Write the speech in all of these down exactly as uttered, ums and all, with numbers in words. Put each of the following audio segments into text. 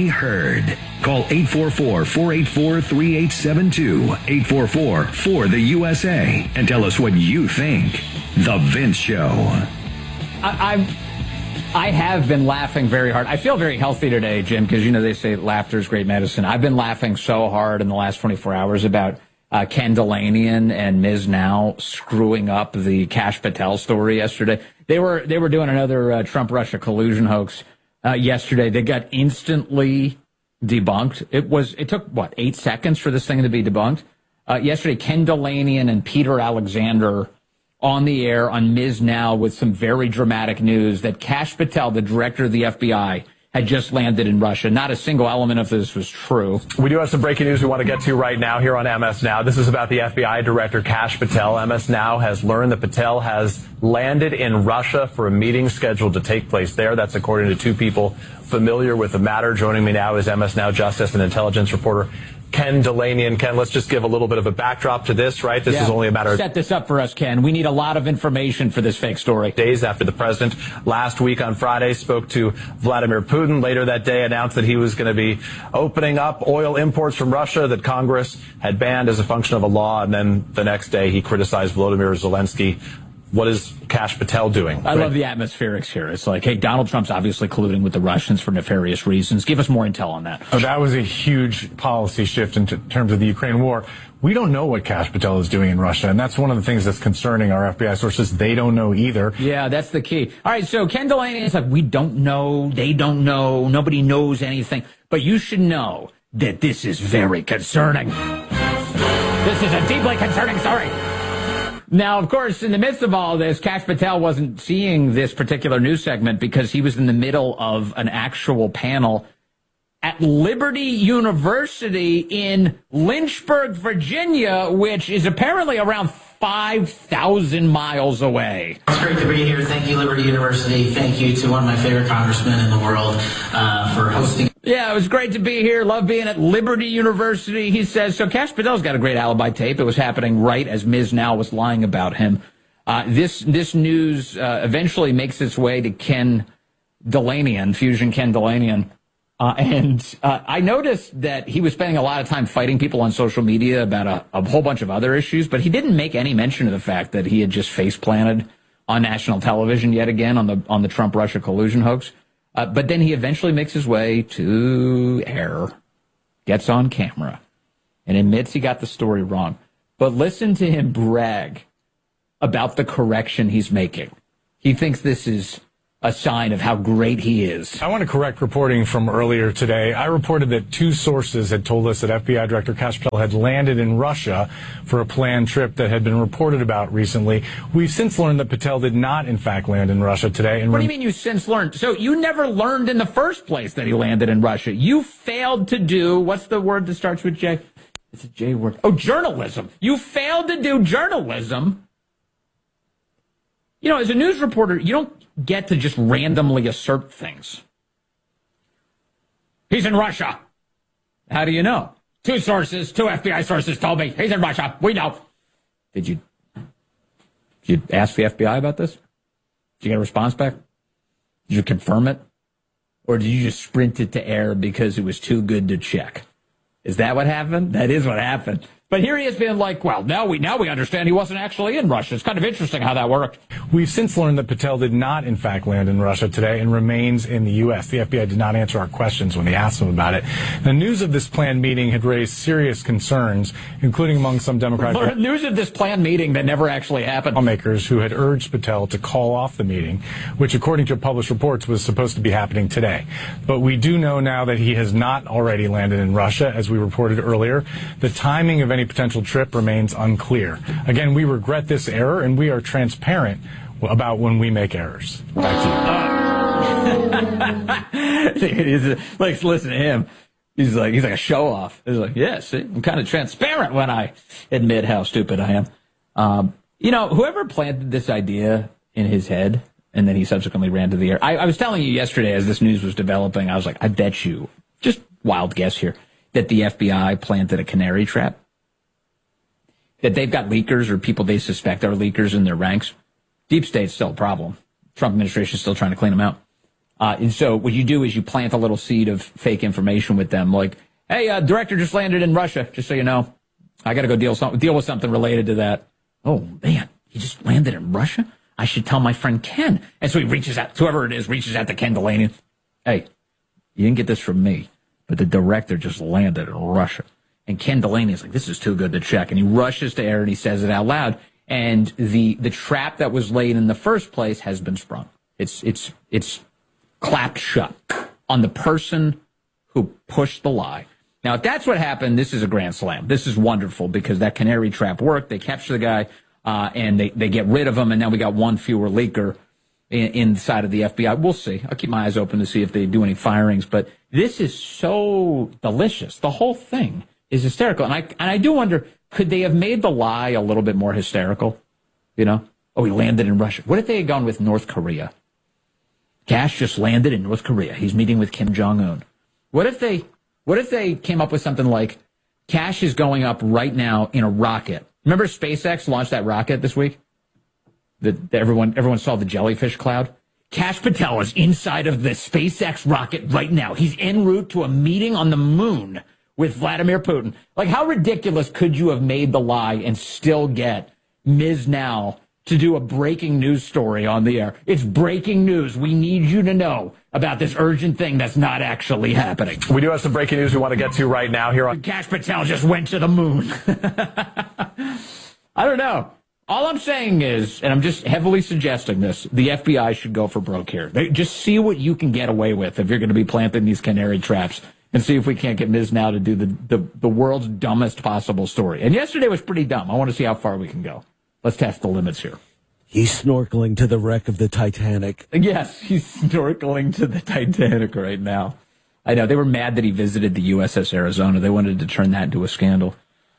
heard. Call eight four four, four eight four, three eight seven two, eight four four, four the U S A, and tell us what you think. The Vince Show. I, I've, I have been laughing very hard. I feel very healthy today, Jim, because, you know, they say laughter is great medicine. I've been laughing so hard in the last twenty-four hours about uh, Ken Dilanian and Miz Now screwing up the Kash Patel story yesterday. They were they were doing another uh, Trump-Russia collusion hoax uh, yesterday. They got instantly debunked. It was it took, what, eight seconds for this thing to be debunked? Uh, yesterday, Ken Dilanian and Peter Alexander on the air on Miz Now with some very dramatic news that Kash Patel, the director of the F B I, had just landed in Russia. Not a single element of this was true. We do have some breaking news we want to get to right now here on M S Now. This is about the F B I director Kash Patel. M S Now has learned that Patel has landed in Russia for a meeting scheduled to take place there. That's according to two people familiar with the matter. Joining me now is M S Now Justice and Intelligence reporter Ken Dilanian. Ken, let's just give a little bit of a backdrop to this, right? This yeah, is only a matter of... Set this up for us, Ken. We need a lot of information for this fake story. Days after the president last week on Friday spoke to Vladimir Putin. Later that day announced that he was going to be opening up oil imports from Russia that Congress had banned as a function of a law. And then the next day he criticized Volodymyr Zelensky. What is Kash Patel doing? I love the atmospherics here. It's like, hey, Donald Trump's obviously colluding with the Russians for nefarious reasons. Give us more intel on that. Oh, that was a huge policy shift in t- terms of the Ukraine war. We don't know what Kash Patel is doing in Russia, and that's one of the things that's concerning our F B I sources. They don't know either. Yeah, that's the key. All right, so Ken Dilanian is like, we don't know, they don't know, nobody knows anything. But you should know that this is very concerning. This is a deeply concerning story. Now, of course, in the midst of all this, Kash Patel wasn't seeing this particular news segment because he was in the middle of an actual panel at Liberty University in Lynchburg, Virginia, which is apparently around five thousand miles away. It's great to be here. Thank you, Liberty University. Thank you to one of my favorite congressmen in the world uh, for hosting. Yeah, it was great to be here. Love being at Liberty University, he says. So Kash Patel's got a great alibi tape. It was happening right as Miz Now was lying about him. Uh, this this news uh, eventually makes its way to Ken Dilanian, Fusion Ken Dilanian. Uh, and uh, I noticed that he was spending a lot of time fighting people on social media about a, a whole bunch of other issues, but he didn't make any mention of the fact that he had just face planted on national television yet again on the on the Trump-Russia collusion hoax. Uh, but then he eventually makes his way to air, gets on camera, and admits he got the story wrong. But listen to him brag about the correction he's making. He thinks this is a sign of how great he is. I want to correct reporting from earlier today. I reported that two sources had told us that F B I Director Kash Patel had landed in Russia for a planned trip that had been reported about recently. We've since learned that Patel did not, in fact, land in Russia today. And what do you mean you since learned? So you never learned in the first place that he landed in Russia. You failed to do, what's the word that starts with J? It's a J word. Oh, journalism. You failed to do journalism. You know, as a news reporter, you don't get to just randomly assert things. He's in Russia. How do you know? Two sources, two F B I sources told me he's in Russia. We know. Did you, did you ask the F B I about this? Did you get a response back? Did you confirm it? Or did you just sprint it to air because it was too good to check? Is that what happened? That is what happened. But here he is being like, well, now we now we understand he wasn't actually in Russia. It's kind of interesting how that worked. We've since learned that Patel did not, in fact, land in Russia today and remains in the U S. The F B I did not answer our questions when we asked them about it. The news of this planned meeting had raised serious concerns, including among some Democratic... News of this planned meeting that never actually happened. Lawmakers who had urged Patel to call off the meeting, which, according to published reports, was supposed to be happening today. But we do know now that he has not already landed in Russia, as we reported earlier. The timing of any potential trip remains unclear. Again, we regret this error, and we are transparent about when we make errors. Back to you. Like, listen to him. He's like, he's like a show-off. He's like, yes, yeah, I'm kind of transparent when I admit how stupid I am. Um, you know, whoever planted this idea in his head, and then he subsequently ran to the air. I, I was telling you yesterday as this news was developing, I was like, I bet you, just wild guess here, that the F B I planted a canary trap. That they've got leakers or people they suspect are leakers in their ranks. Deep state's still a problem. Trump administration is still trying to clean them out. Uh, and so what you do is you plant a little seed of fake information with them, like, hey, uh, director just landed in Russia, just so you know. I got to go deal, some, deal with something related to that. Oh, man, he just landed in Russia? I should tell my friend Ken. And so he reaches out, whoever it is, reaches out to Ken Delaney. Hey, you didn't get this from me, but the director just landed in Russia. And Ken Delaney is like, this is too good to check. And he rushes to air and he says it out loud. And the the trap that was laid in the first place has been sprung. It's it's it's clapped shut on the person who pushed the lie. Now, if that's what happened, this is a grand slam. This is wonderful because that canary trap worked. They capture the guy, uh, and they, they get rid of him, and now we got one fewer leaker in, inside of the F B I. We'll see. I'll keep my eyes open to see if they do any firings. But this is so delicious. The whole thing is hysterical. And I and I do wonder, could they have made the lie a little bit more hysterical? You know? Oh, he landed in Russia. What if they had gone with North Korea? Cash just landed in North Korea. He's meeting with Kim Jong-un. What if they what if they came up with something like, Cash is going up right now in a rocket. Remember SpaceX launched that rocket this week? The, the, everyone everyone saw the jellyfish cloud? Cash Patel is inside of the SpaceX rocket right now. He's en route to a meeting on the moon with Vladimir Putin. Like, how ridiculous could you have made the lie and still get Miz Now to do a breaking news story on the air? It's breaking news. We need you to know about this urgent thing that's not actually happening. We do have some breaking news we want to get to right now here on Cash Patel just went to the moon. I don't know. All I'm saying is, and I'm just heavily suggesting this, the F B I should go for broke here. They, just see what you can get away with if you're going to be planting these canary traps, and see if we can't get Miz Now to do the, the, the world's dumbest possible story. And yesterday was pretty dumb. I want to see how far we can go. Let's test the limits here. He's snorkeling to the wreck of the Titanic. Yes, he's snorkeling to the Titanic right now. I know. They were mad that he visited the U S S Arizona. They wanted to turn that into a scandal.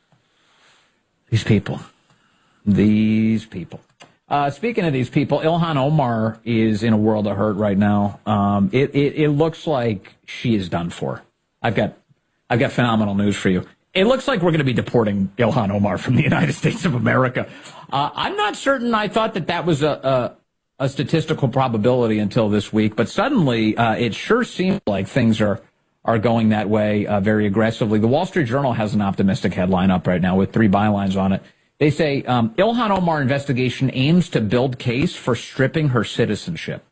These people. These people. Uh, speaking of these people, Ilhan Omar is in a world of hurt right now. Um, it, it, it looks like she is done for. I've got, I've got phenomenal news for you. It looks like we're going to be deporting Ilhan Omar from the United States of America. Uh, I'm not certain I thought that that was a, a, a statistical probability until this week, but suddenly uh, it sure seems like things are, are going that way uh, very aggressively. The Wall Street Journal has an optimistic headline up right now with three bylines on it. They say um, Ilhan Omar investigation aims to build case for stripping her citizenship.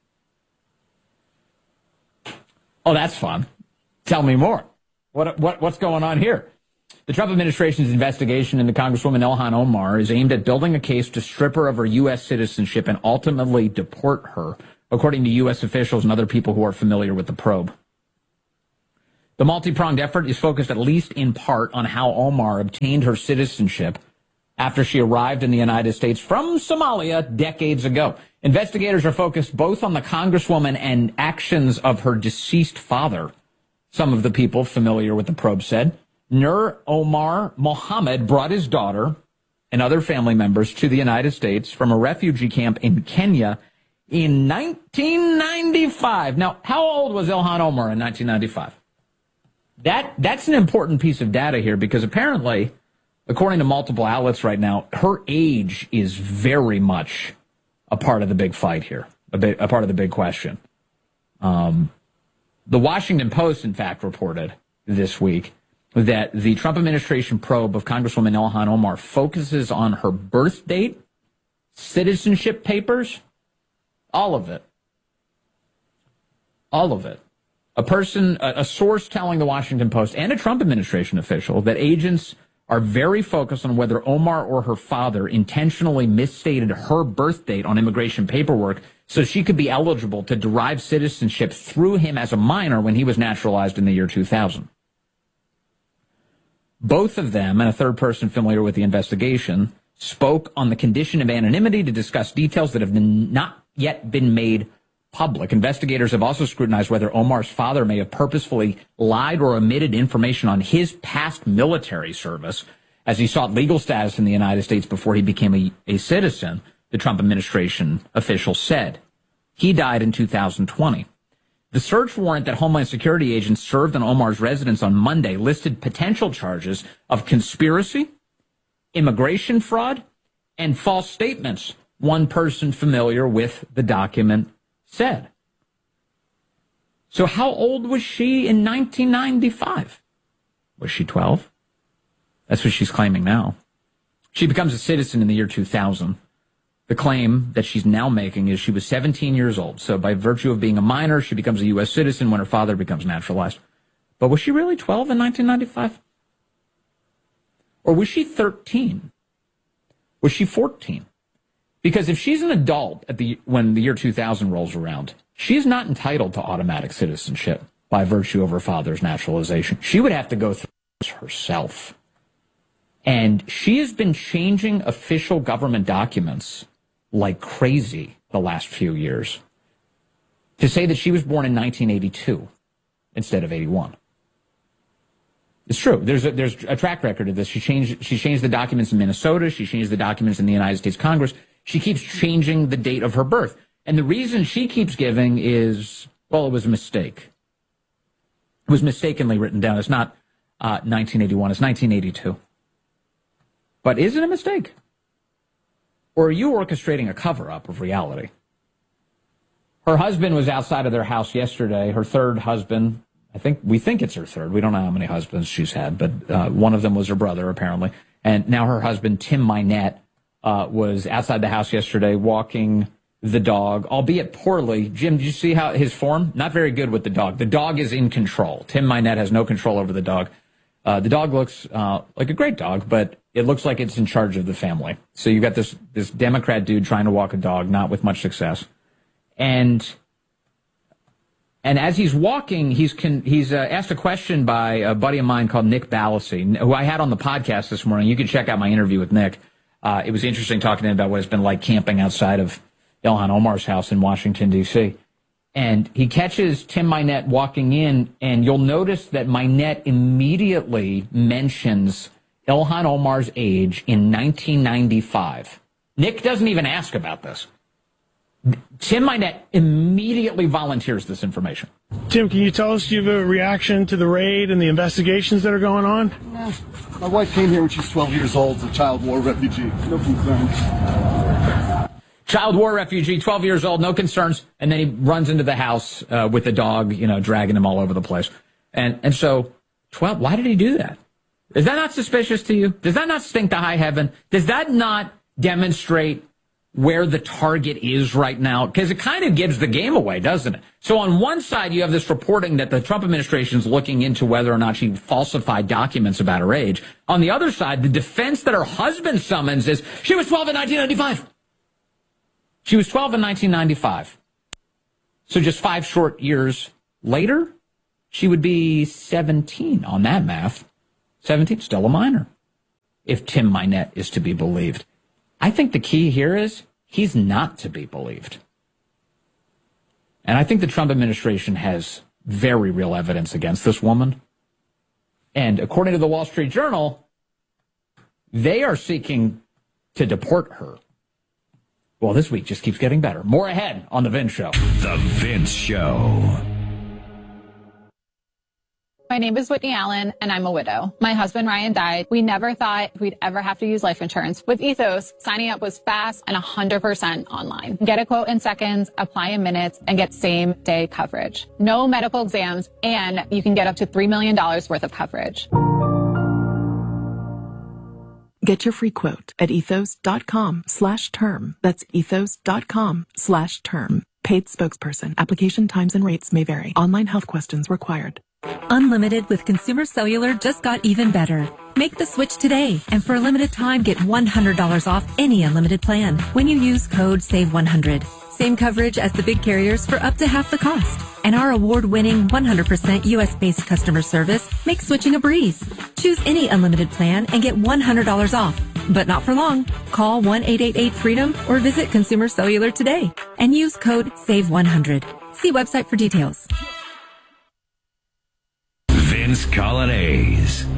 Oh, that's fun. Tell me more. What, what what's going on here? The Trump administration's investigation into Congresswoman Ilhan Omar is aimed at building a case to strip her of her U S citizenship and ultimately deport her, according to U S officials and other people who are familiar with the probe. The multi-pronged effort is focused at least in part on how Omar obtained her citizenship after she arrived in the United States from Somalia decades ago. Investigators are focused both on the Congresswoman and actions of her deceased father. Some of the people familiar with the probe said Nur Omar Mohammed brought his daughter and other family members to the United States from a refugee camp in Kenya in nineteen ninety-five. Now, how old was Ilhan Omar in nineteen ninety-five? That, that's an important piece of data here because apparently, according to multiple outlets right now, her age is very much a part of the big fight here, a, big, a part of the big question. Um, the Washington Post, in fact, reported this week that the Trump administration probe of Congresswoman Ilhan Omar focuses on her birth date, citizenship papers, all of it. All of it. A person, a, a source telling the Washington Post and a Trump administration official that agents are very focused on whether Omar or her father intentionally misstated her birth date on immigration paperwork so she could be eligible to derive citizenship through him as a minor when he was naturalized in the year two thousand. Both of them, and a third person familiar with the investigation, spoke on the condition of anonymity to discuss details that have been not yet been made public. Investigators have also scrutinized whether Omar's father may have purposefully lied or omitted information on his past military service as he sought legal status in the United States before he became a, a citizen, the Trump administration official said. He died in two thousand twenty. The search warrant that Homeland Security agents served on Omar's residence on Monday listed potential charges of conspiracy, immigration fraud, and false statements, one person familiar with the document said. So how old was she in nineteen ninety-five? Was she twelve? That's what she's claiming now. She becomes a citizen in the year two thousand. The claim that she's now making is she was seventeen years old. So by virtue of being a minor, she becomes a U S citizen when her father becomes naturalized. But was she really twelve in nineteen ninety-five? Or was she thirteen? Was she fourteen? Because if she's an adult at the when the year two thousand rolls around, she's not entitled to automatic citizenship by virtue of her father's naturalization. She would have to go through this herself. And she has been changing official government documents like crazy the last few years to say that she was born in nineteen eighty-two instead of eighty-one. It's true. There's a, there's a track record of this. She changed, she changed the documents in Minnesota. She changed the documents in the United States Congress. She keeps changing the date of her birth. And the reason she keeps giving is, well, it was a mistake. It was mistakenly written down. It's not uh, nineteen eighty-one. It's nineteen eighty-two. But is it a mistake? Or are you orchestrating a cover-up of reality? Her husband was outside of their house yesterday. Her third husband, I think, we think it's her third. We don't know how many husbands she's had, but uh, one of them was her brother, apparently. And now her husband, Tim Minette, uh, was outside the house yesterday walking the dog, albeit poorly. Jim, did you see how his form? Not very good with the dog. The dog is in control. Tim Minette has no control over the dog. Uh, the dog looks uh, like a great dog, but it looks like it's in charge of the family. So you got this this Democrat dude trying to walk a dog, not with much success. And and as he's walking, he's con- he's uh, asked a question by a buddy of mine called Nick Ballasy, who I had on the podcast this morning. You can check out my interview with Nick. Uh, it was interesting talking to him about what it's been like camping outside of Ilhan Omar's house in Washington, D C And he catches Tim Minette walking in, and you'll notice that Minette immediately mentions Ilhan Omar's age in nineteen ninety-five. Nick doesn't even ask about this. Tim Minette immediately volunteers this information. Tim, can you tell us your reaction to the raid and the investigations that are going on? No. My wife came here when she was twelve years old as a child war refugee. No concerns. Child war refugee, twelve years old, no concerns. And then he runs into the house uh, with the dog, you know, dragging him all over the place. And and so, twelve, why did he do that? Is that not suspicious to you? Does that not stink to high heaven? Does that not demonstrate where the target is right now? Because it kind of gives the game away, doesn't it? So on one side, you have this reporting that the Trump administration is looking into whether or not she falsified documents about her age. On the other side, the defense that her husband summons is she was twelve in nineteen ninety-five. She was twelve in nineteen ninety-five. So just five short years later, she would be seventeen on that math. seventeen, still a minor, if Tim Minette is to be believed. I think the key here is he's not to be believed. And I think the Trump administration has very real evidence against this woman. And according to the Wall Street Journal, they are seeking to deport her. Well, this week just keeps getting better. More ahead on The Vince Show. The Vince Show. My name is Whitney Allen, and I'm a widow. My husband, Ryan, died. We never thought we'd ever have to use life insurance. With Ethos, signing up was fast and one hundred percent online. Get a quote in seconds, apply in minutes, and get same-day coverage. No medical exams, and you can get up to three million dollars worth of coverage. Get your free quote at ethos.com slash term. That's ethos.com slash term. Paid spokesperson. Application times and rates may vary. Online health questions required. Unlimited with Consumer Cellular just got even better. Make the switch today, and for a limited time, get one hundred dollars off any unlimited plan when you use code save one hundred. Same coverage as the big carriers for up to half the cost. And our award-winning one hundred percent U S-based customer service makes switching a breeze. Choose any unlimited plan and get one hundred dollars off. But not for long. Call one eight eight eight freedom or visit Consumer Cellular today and use code save one hundred. See website for details. Vince Coglianese.